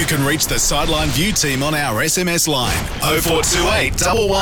You can reach the Sideline View team on our SMS line 0428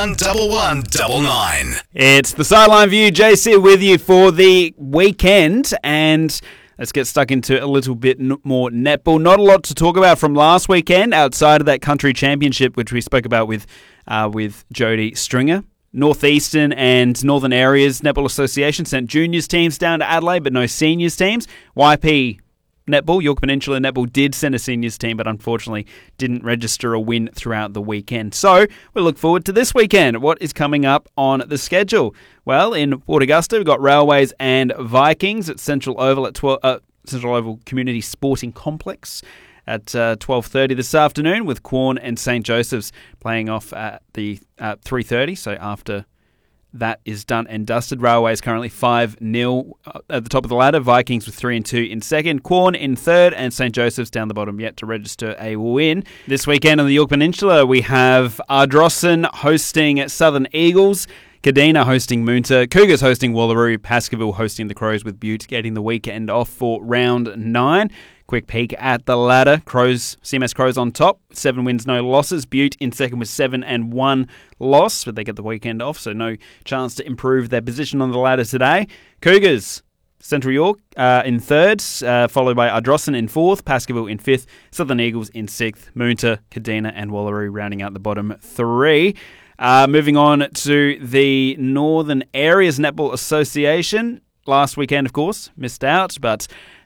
111199. It's the Sideline View, JC with you for the weekend, and let's get stuck into a little bit more netball. Not a lot to talk about from last weekend outside of that country championship, which we spoke about with Jodie Stringer. Northeastern and Northern Areas Netball Association sent juniors teams down to Adelaide, but no seniors teams. YP Netball, York Peninsula Netball, did send a seniors team, but unfortunately didn't register a win throughout the weekend. So we look forward to this weekend. What is coming up on the schedule? Well, in Port Augusta, we've got Railways and Vikings at Central Oval Central Oval Community Sporting Complex at 12:30 this afternoon, with Quorn and St. Joseph's playing off at the 3:30. So after that is done and dusted, Railways currently 5-0 at the top of the ladder. Vikings with 3-2 in second, Quorn in third, and St. Joseph's down the bottom yet to register a win. This weekend on the York Peninsula, we have Ardrossan hosting Southern Eagles, Kadina hosting Moonta, Cougars hosting Wallaroo, Baskerville hosting the Crows, with Butte getting the weekend off for round 9. Quick peek at the ladder. CMS Crows on top, 7 wins, no losses. Butte in second with 7 and 1 loss, but they get the weekend off, so no chance to improve their position on the ladder today. Cougars, Central York in third, followed by Ardrossan in fourth, Baskerville in fifth, Southern Eagles in sixth, Moonta, Kadina and Wallaroo rounding out the bottom 3. Moving on to the Northern Areas Netball Association. Last weekend, of course, missed out, but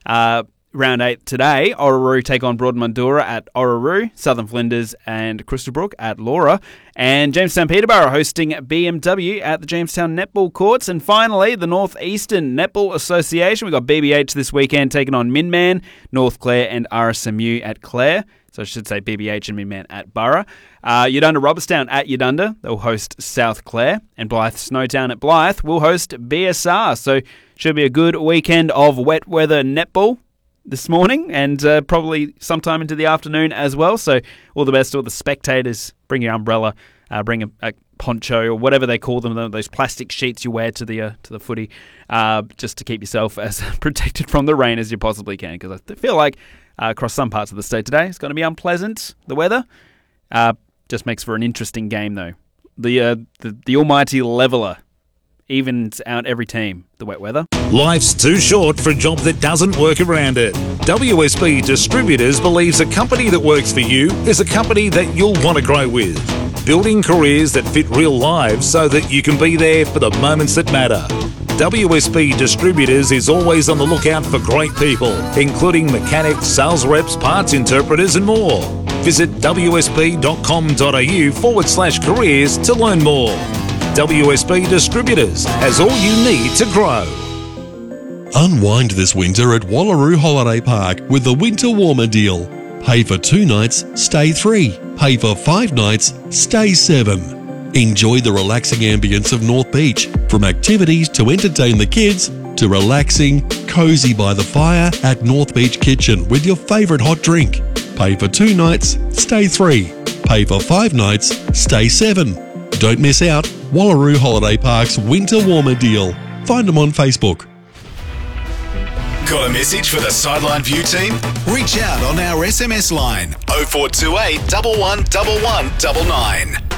round 8 today, Orroroo take on Broadmundura at Orroroo, Southern Flinders and Crystalbrook at Laura, and Jamestown Peterborough hosting BMW at the Jamestown Netball Courts. And finally, the Northeastern Netball Association. We've got BBH this weekend taking on Minman, North Clare and RSMU at Clare. So I should say BBH and Minman at Borough. Udunda Robertstown at Udunda. They'll host South Clare. And Blythe Snowtown at Blythe will host BSR. So should be a good weekend of wet weather netball this morning, and probably sometime into the afternoon as well. So all the best to all the spectators. Bring your umbrella, bring a poncho or whatever they call them, those plastic sheets you wear to the footy, just to keep yourself as protected from the rain as you possibly can, because I feel like across some parts of the state today it's going to be unpleasant, the weather. Just makes for an interesting game though. The almighty leveller evens out every team, the wet weather. Life's too short for a job that doesn't work around it. WSP Distributors believes a company that works for you is a company that you'll want to grow with. Building careers that fit real lives so that you can be there for the moments that matter. WSP Distributors is always on the lookout for great people, including mechanics, sales reps, parts interpreters and more. Visit wsp.com.au/careers to learn more. WSP Distributors has all you need to grow. Unwind this winter at Wallaroo Holiday Park with the Winter Warmer deal. Pay for 2 nights, stay 3. Pay for 5 nights, stay 7. Enjoy the relaxing ambience of North Beach, from activities to entertain the kids to relaxing, cosy by the fire at North Beach Kitchen with your favourite hot drink. Pay for 2 nights, stay 3. Pay for 5 nights, stay 7. Don't miss out. Wallaroo Holiday Park's Winter Warmer deal. Find them on Facebook. Got a message for the Sideline View team? Reach out on our SMS line 0428 111199.